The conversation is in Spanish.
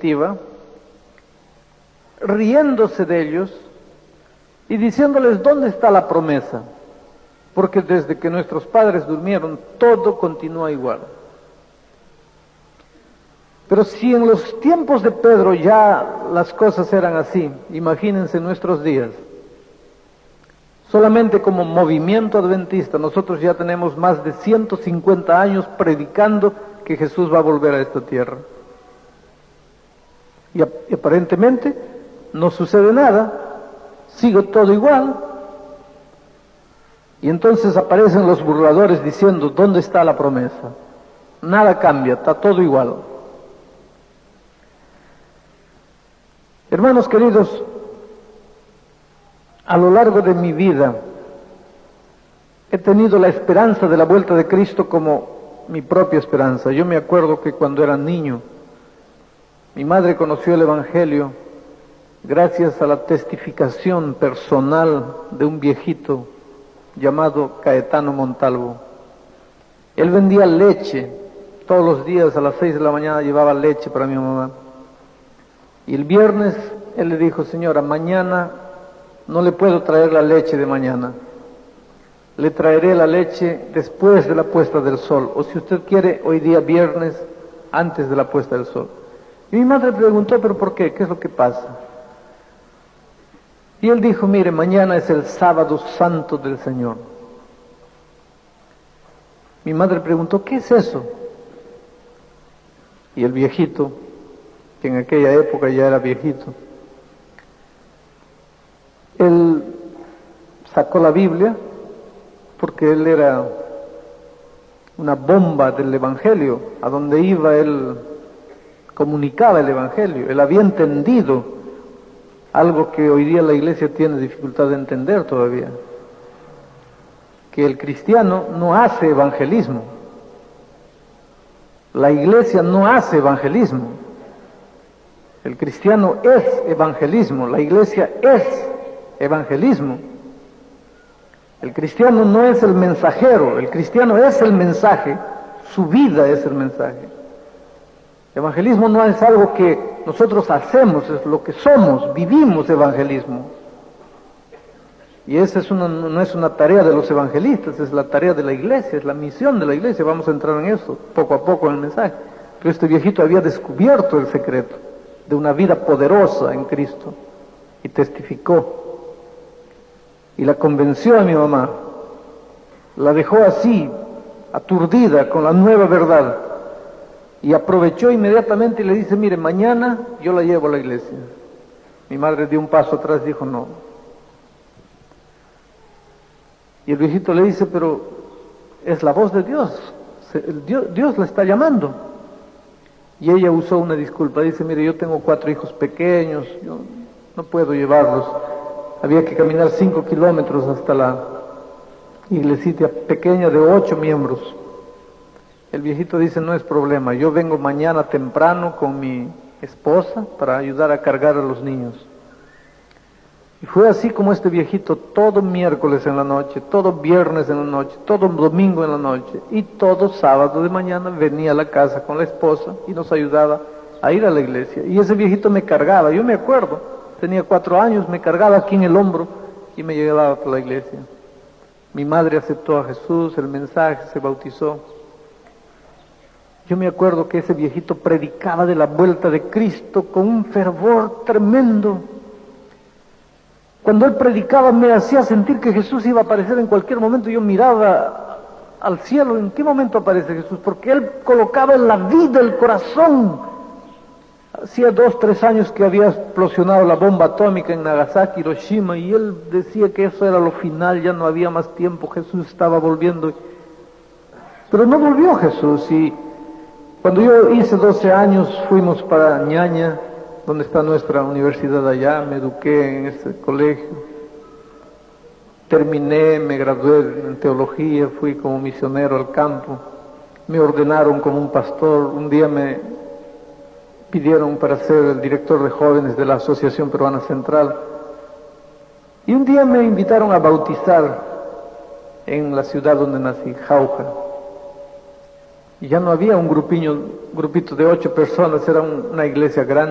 primitiva, riéndose de ellos y diciéndoles dónde está la promesa, porque desde que nuestros padres durmieron todo continúa igual. Pero si en los tiempos de Pedro ya las cosas eran así, imagínense nuestros días. Solamente como movimiento adventista nosotros ya tenemos más de 150 años predicando que Jesús va a volver a esta tierra. Y aparentemente no sucede nada, sigue todo igual. Y entonces aparecen los burladores diciendo, ¿dónde está la promesa? Nada cambia, está todo igual. Hermanos queridos, a lo largo de mi vida he tenido la esperanza de la vuelta de Cristo como mi propia esperanza. Yo me acuerdo que cuando era niño, mi madre conoció el Evangelio gracias a la testificación personal de un viejito llamado Caetano Montalvo. Él vendía leche, todos los días a las 6 de la mañana llevaba leche para mi mamá. Y el viernes él le dijo, señora, mañana no le puedo traer la leche de mañana, le traeré la leche después de la puesta del sol, o si usted quiere, hoy día viernes, antes de la puesta del sol. Y mi madre preguntó, ¿pero por qué? ¿Qué es lo que pasa? Y él dijo, mire, mañana es el sábado santo del Señor. Mi madre preguntó, ¿qué es eso? Y el viejito, que en aquella época ya era viejito, él sacó la Biblia, porque él era una bomba del Evangelio, a donde iba él comunicaba el Evangelio, él había entendido algo que hoy día la iglesia tiene dificultad de entender todavía, que el cristiano no hace evangelismo, la iglesia no hace evangelismo, el cristiano es evangelismo, la iglesia es evangelismo. El cristiano no es el mensajero, el cristiano es el mensaje, su vida es el mensaje. Evangelismo no es algo que nosotros hacemos, es lo que somos, vivimos evangelismo. Y esa no es una tarea de los evangelistas, es la tarea de la iglesia, es la misión de la iglesia, vamos a entrar en eso poco a poco en el mensaje. Pero este viejito había descubierto el secreto de una vida poderosa en Cristo y testificó. Y la convenció a mi mamá, la dejó así, aturdida con la nueva verdad, y aprovechó inmediatamente y le dice, mire, mañana yo la llevo a la iglesia. Mi madre dio un paso atrás y dijo, no. Y el viejito le dice, pero es la voz de Dios, Dios la está llamando. Y ella usó una disculpa, dice, mire, yo tengo 4 hijos pequeños, yo no puedo llevarlos. Había que caminar 5 kilómetros hasta la iglesita pequeña de 8 miembros. El viejito dice, no es problema, yo vengo mañana temprano con mi esposa para ayudar a cargar a los niños. Y fue así como este viejito todo miércoles en la noche, todo viernes en la noche, todo domingo en la noche y todo sábado de mañana venía a la casa con la esposa y nos ayudaba a ir a la iglesia. Y ese viejito me cargaba, yo me acuerdo. Tenía 4 años, me cargaba aquí en el hombro y me llevaba por la iglesia. Mi madre aceptó a Jesús, el mensaje, se bautizó. Yo me acuerdo que ese viejito predicaba de la vuelta de Cristo con un fervor tremendo. Cuando él predicaba me hacía sentir que Jesús iba a aparecer en cualquier momento. Yo miraba al cielo, ¿en qué momento aparece Jesús? Porque él colocaba en la vida el corazón. Hacía 2, 3 años que había explosionado la bomba atómica en Nagasaki, Hiroshima, y él decía que eso era lo final, ya no había más tiempo, Jesús estaba volviendo. Pero no volvió Jesús, y cuando yo hice 12 años fuimos para Ñaña, donde está nuestra universidad allá, me eduqué en ese colegio, terminé, me gradué en teología, fui como misionero al campo, me ordenaron como un pastor, un día me pidieron para ser el director de jóvenes de la Asociación Peruana Central. Y un día me invitaron a bautizar en la ciudad donde nací, Jauja. Y ya no había un grupito de 8 personas, era una iglesia grande.